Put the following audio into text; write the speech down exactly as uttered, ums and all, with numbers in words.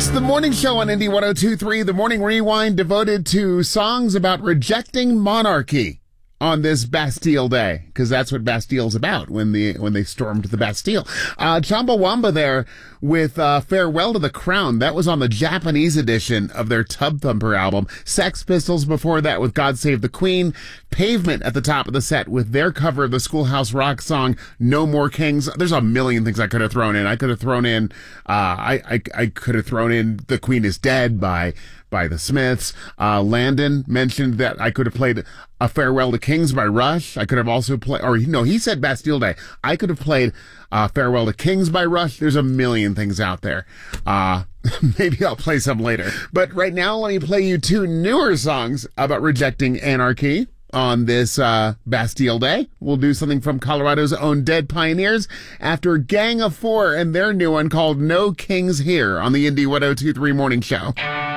It's the morning show on Indy one oh two point three, the Morning Rewind, devoted to songs about rejecting monarchy on this Bastille Day, because that's what Bastille's about when the when they stormed the Bastille. Uh, Chumbawamba there with uh, Farewell to the Crown. That was on the Japanese edition of their Tub Thumper album. Sex Pistols before that with God Save the Queen. Pavement at the top of the set with their cover of the Schoolhouse Rock song No More Kings. There's a million things I could have thrown in. I could have thrown in, uh, I, I, I could have thrown in The Queen is Dead by by the Smiths. Uh, Landon mentioned that I could have played A Farewell to Kings by Rush. I could have also played, or no, he said Bastille Day. I could have played uh, Farewell to Kings by Rush. There's a million things out there. Uh, maybe I'll play some later. But right now, let me play you two newer songs about rejecting anarchy on this uh, Bastille Day. We'll do something from Colorado's own Dead Pioneers after Gang of Four and their new one called No Kings Here on the Indy one oh two point three Morning Show.